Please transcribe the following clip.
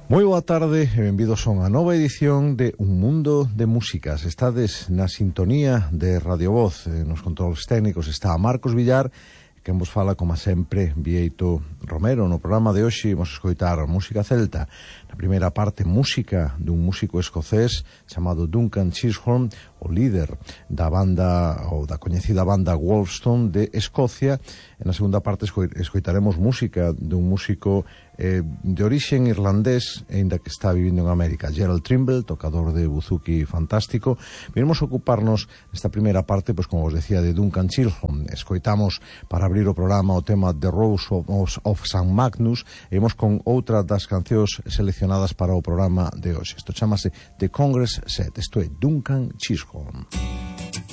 Moi boa tarde e benvidos a unha nova edición de Un Mundo de Músicas. Estades na sintonía de Radio Voz. Nos controles técnicos está Marcos Villar, quen vos fala, como sempre, Bieito Romero. No programa de hoxe vamos escoitar música celta. Na primeira parte, música dun músico escocés chamado Duncan Chisholm, o líder da banda, ou da coñecida banda Wolfstone de Escocia. E na segunda parte escoitaremos música dun músico de orixen irlandés, aínda que está vivindo en América, Gerald Trimble, tocador de buzuki fantástico. Viremos ocuparnos nesta primeira parte, pois como vos decía, de Duncan Chisholm. Escoitamos para abrir o programa o tema The Rose of St. Magnus, e imos con outra das cancións seleccionadas para o programa de hoxe. Isto chamase The Congress Set. Isto é Duncan Chisholm.